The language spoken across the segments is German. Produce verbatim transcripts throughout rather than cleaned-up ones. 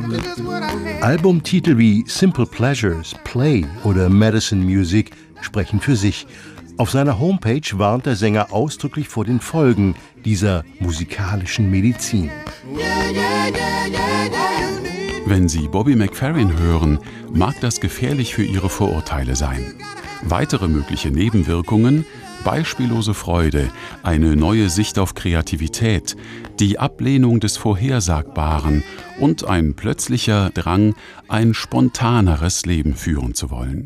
Albumtitel wie Simple Pleasures, Play oder Medicine Music sprechen für sich. Auf seiner Homepage warnt der Sänger ausdrücklich vor den Folgen dieser musikalischen Medizin. Wenn Sie Bobby McFerrin hören, mag das gefährlich für Ihre Vorurteile sein. Weitere mögliche Nebenwirkungen: beispiellose Freude, eine neue Sicht auf Kreativität, die Ablehnung des Vorhersagbaren und ein plötzlicher Drang, ein spontaneres Leben führen zu wollen.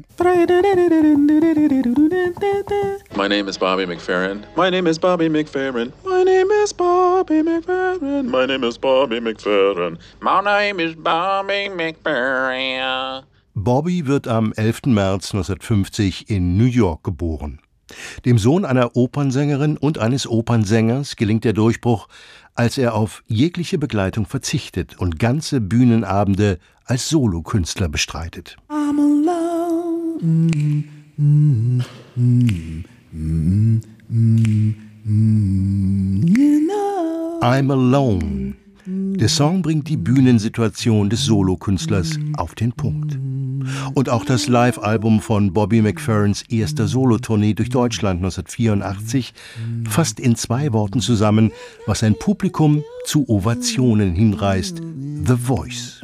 My name is Bobby McFerrin. My name is Bobby McFerrin. My name is Bobby McFerrin. My name is Bobby McFerrin. My name is Bobby McFerrin. Bobby wird am elften März neunzehnhundertfünfzig in New York geboren. Dem Sohn einer Opernsängerin und eines Opernsängers gelingt der Durchbruch, als er auf jegliche Begleitung verzichtet und ganze Bühnenabende als Solokünstler bestreitet. I'm alone. Mm, mm, mm, mm, mm, mm, you know. I'm Alone. Der Song bringt die Bühnensituation des Solokünstlers auf den Punkt. Und auch das Live-Album von Bobby McFerrins erster Solotournee durch Deutschland neunzehnhundertvierundachtzig fasst in zwei Worten zusammen, was ein Publikum zu Ovationen hinreißt: The Voice.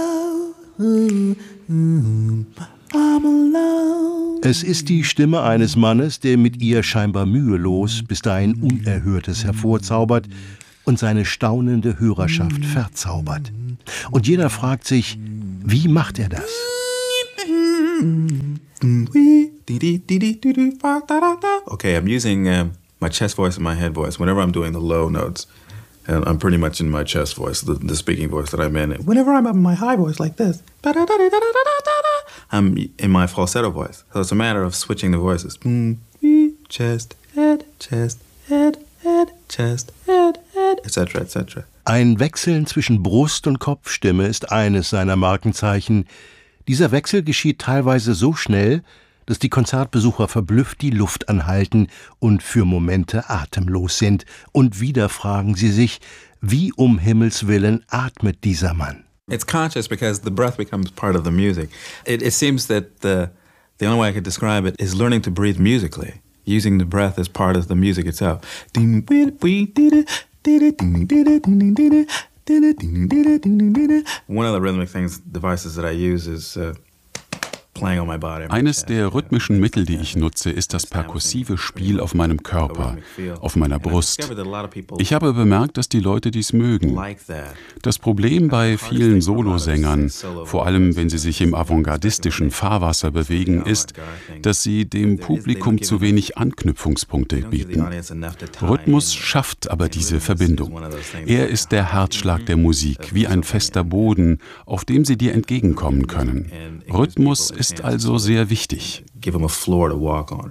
Es ist die Stimme eines Mannes, der mit ihr scheinbar mühelos bis dahin Unerhörtes hervorzaubert und seine staunende Hörerschaft verzaubert. Und jeder fragt sich, wie macht er das? Okay, I'm using um, my chest voice and my head voice whenever I'm doing the low notes. And I'm pretty much in my chest voice, the, the speaking voice that I'm in. Whenever I'm up in my high voice like this, I'm in my falsetto voice. So it's a matter of switching the voices. Chest, head, chest, head, head, chest, head, head, et cetera, et cetera. Ein Wechseln zwischen Brust- und Kopfstimme ist eines seiner Markenzeichen. Dieser Wechsel geschieht teilweise so schnell, dass die Konzertbesucher verblüfft die Luft anhalten und für Momente atemlos sind. Und wieder fragen sie sich, wie um Himmels Willen atmet dieser Mann? It's conscious because the breath becomes part of the music. It, it seems that the, the only way I could describe it is learning to breathe musically, using the breath as part of the music itself. One of the rhythmic things, devices that I use is uh, Eines der rhythmischen Mittel, die ich nutze, ist das perkussive Spiel auf meinem Körper, auf meiner Brust. Ich habe bemerkt, dass die Leute dies mögen. Das Problem bei vielen Solosängern, vor allem wenn sie sich im avantgardistischen Fahrwasser bewegen, ist, dass sie dem Publikum zu wenig Anknüpfungspunkte bieten. Rhythmus schafft aber diese Verbindung. Er ist der Herzschlag der Musik, wie ein fester Boden, auf dem sie dir entgegenkommen können. Rhythmus ist ist also sehr wichtig. Give him a floor to walk on.